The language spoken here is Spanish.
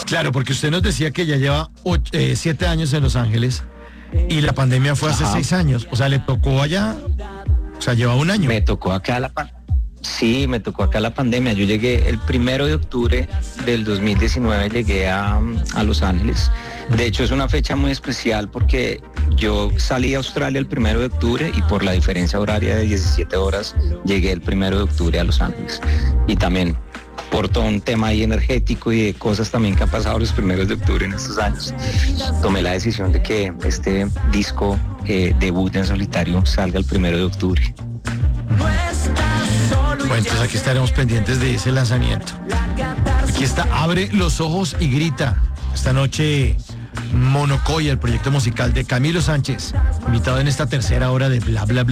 Claro, porque usted nos decía que ya lleva 7 años en Los Ángeles y la pandemia fue hace 6 años. O sea, le tocó allá, o sea, lleva un año. Me tocó acá Sí, me tocó acá la pandemia. Yo llegué el 1 de octubre del 2019, llegué a Los Ángeles. De hecho, es una fecha muy especial porque yo salí a Australia el 1 de octubre y por la diferencia horaria de 17 horas llegué el 1 de octubre a Los Ángeles. Y también por todo un tema ahí energético y de cosas también que han pasado los 1 de octubre en estos años, tomé la decisión de que este disco debut en solitario salga el 1 de octubre. Bueno, entonces aquí estaremos pendientes de ese lanzamiento. Aquí está, Abre los ojos y grita. Esta noche, Monocoya, el proyecto musical de Camilo Sánchez, invitado en esta tercera hora de Bla Bla Bla.